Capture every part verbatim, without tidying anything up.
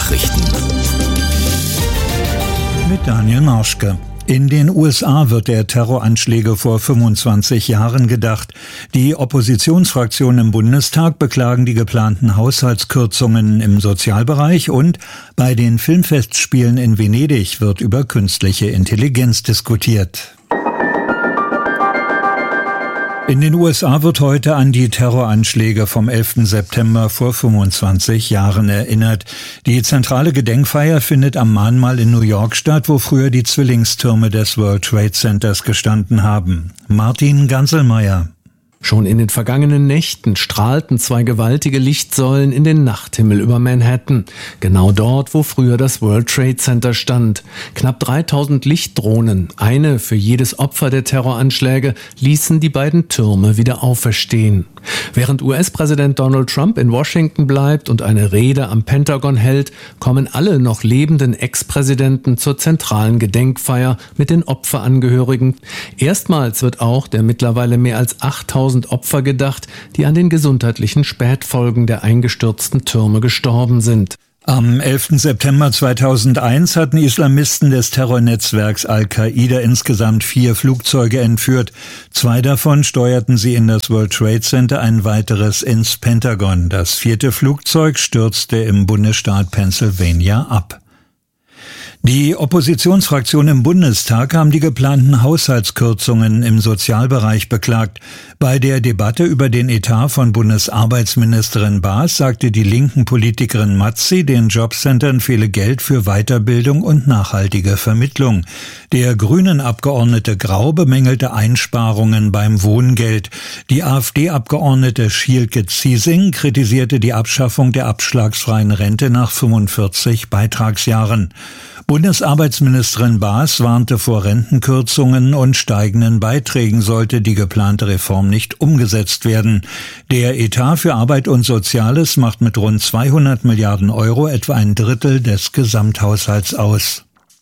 Nachrichten. Mit Daniel Marschke. In den U S A wird der Terroranschläge vor fünfundzwanzig Jahren gedacht. Die Oppositionsfraktionen im Bundestag beklagen die geplanten Haushaltskürzungen im Sozialbereich und bei den Filmfestspielen in Venedig wird über künstliche Intelligenz diskutiert. In den U S A wird heute an die Terroranschläge vom elften September vor fünfundzwanzig Jahren erinnert. Die zentrale Gedenkfeier findet am Mahnmal in New York statt, wo früher die Zwillingstürme des World Trade Centers gestanden haben. Martin Ganselmeier. Schon in den vergangenen Nächten strahlten zwei gewaltige Lichtsäulen in den Nachthimmel über Manhattan. Genau dort, wo früher das World Trade Center stand. Knapp dreitausend Lichtdrohnen, eine für jedes Opfer der Terroranschläge, ließen die beiden Türme wieder auferstehen. Während U S-Präsident Donald Trump in Washington bleibt und eine Rede am Pentagon hält, kommen alle noch lebenden Ex-Präsidenten zur zentralen Gedenkfeier mit den Opferangehörigen. Erstmals wird auch der mittlerweile mehr als achttausend Opfer gedacht, die an den gesundheitlichen Spätfolgen der eingestürzten Türme gestorben sind. Am elften September zweitausendeins hatten Islamisten des Terrornetzwerks Al-Qaida insgesamt vier Flugzeuge entführt. Zwei davon steuerten sie in das World Trade Center, ein weiteres ins Pentagon. Das vierte Flugzeug stürzte im Bundesstaat Pennsylvania ab. Die Oppositionsfraktionen im Bundestag haben die geplanten Haushaltskürzungen im Sozialbereich beklagt. Bei der Debatte über den Etat von Bundesarbeitsministerin Baas sagte die linken Politikerin Mazzi, den Jobcentern fehle Geld für Weiterbildung und nachhaltige Vermittlung. Der Grünen-Abgeordnete Grau bemängelte Einsparungen beim Wohngeld. Die AfD-Abgeordnete Schielke Ziesing kritisierte die Abschaffung der abschlagsfreien Rente nach fünfundvierzig Beitragsjahren. Bundesarbeitsministerin Baas warnte vor Rentenkürzungen und steigenden Beiträgen, sollte die geplante Reform nicht umgesetzt werden. Der Etat für Arbeit und Soziales macht mit rund zweihundert Milliarden Euro etwa ein Drittel des Gesamthaushalts aus.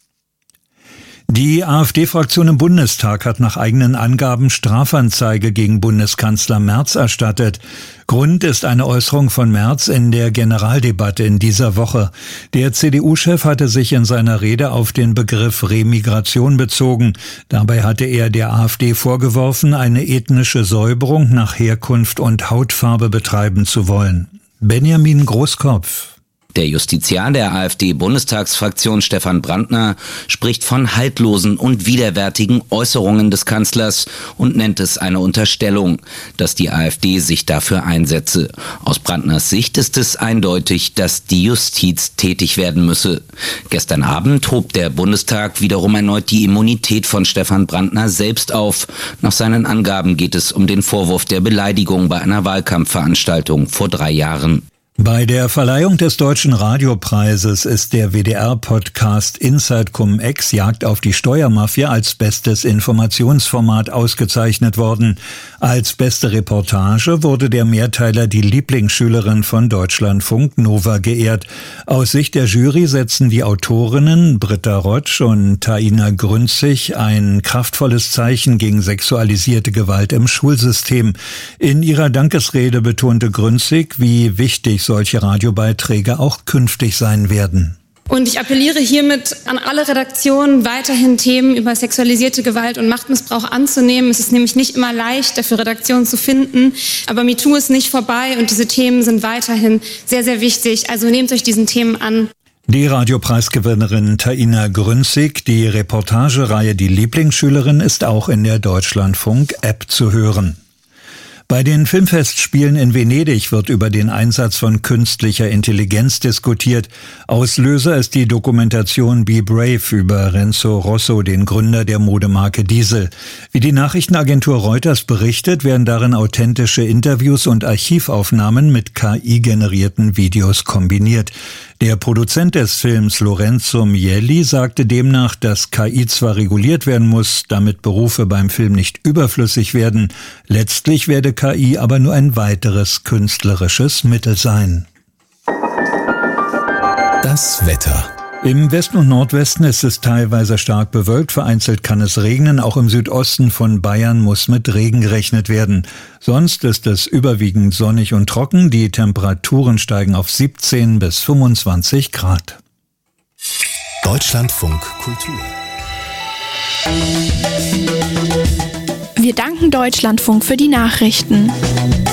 Die AfD-Fraktion im Bundestag hat nach eigenen Angaben Strafanzeige gegen Bundeskanzler Merz erstattet. Grund ist eine Äußerung von Merz in der Generaldebatte in dieser Woche. Der C D U-Chef hatte sich in seiner Rede auf den Begriff Remigration bezogen. Dabei hatte er der AfD vorgeworfen, eine ethnische Säuberung nach Herkunft und Hautfarbe betreiben zu wollen. Benjamin Großkopf. Der Justiziar der AfD-Bundestagsfraktion Stefan Brandner spricht von haltlosen und widerwärtigen Äußerungen des Kanzlers und nennt es eine Unterstellung, dass die AfD sich dafür einsetze. Aus Brandners Sicht ist es eindeutig, dass die Justiz tätig werden müsse. Gestern Abend hob der Bundestag wiederum erneut die Immunität von Stefan Brandner selbst auf. Nach seinen Angaben geht es um den Vorwurf der Beleidigung bei einer Wahlkampfveranstaltung vor drei Jahren. Bei der Verleihung des Deutschen Radiopreises ist der W D R-Podcast Inside Cum-Ex Jagd auf die Steuermafia als bestes Informationsformat ausgezeichnet worden. Als beste Reportage wurde der Mehrteiler Die Lieblingsschülerin von Deutschlandfunk Nova geehrt. Aus Sicht der Jury setzen die Autorinnen Britta Rotsch und Taina Grünzig ein kraftvolles Zeichen gegen sexualisierte Gewalt im Schulsystem. In ihrer Dankesrede betonte Grünzig, wie wichtig solche Radiobeiträge auch künftig sein werden. Und ich appelliere hiermit an alle Redaktionen, weiterhin Themen über sexualisierte Gewalt und Machtmissbrauch anzunehmen. Es ist nämlich nicht immer leicht, dafür Redaktionen zu finden. Aber MeToo ist nicht vorbei und diese Themen sind weiterhin sehr, sehr wichtig. Also nehmt euch diesen Themen an. Die Radiopreisgewinnerin Taina Grünzig, die Reportagereihe Die Lieblingsschülerin ist auch in der Deutschlandfunk-App zu hören. Bei den Filmfestspielen in Venedig wird über den Einsatz von künstlicher Intelligenz diskutiert. Auslöser ist die Dokumentation Be Brave über Renzo Rosso, den Gründer der Modemarke Diesel. Wie die Nachrichtenagentur Reuters berichtet, werden darin authentische Interviews und Archivaufnahmen mit K I-generierten Videos kombiniert. Der Produzent des Films Lorenzo Mieli sagte demnach, dass K I zwar reguliert werden muss, damit Berufe beim Film nicht überflüssig werden. Letztlich werde K I aber nur ein weiteres künstlerisches Mittel sein. Das Wetter. Im Westen und Nordwesten ist es teilweise stark bewölkt, vereinzelt kann es regnen. Auch im Südosten von Bayern muss mit Regen gerechnet werden. Sonst ist es überwiegend sonnig und trocken. Die Temperaturen steigen auf siebzehn bis fünfundzwanzig Grad. Deutschlandfunk Kultur. Wir danken Deutschlandfunk für die Nachrichten.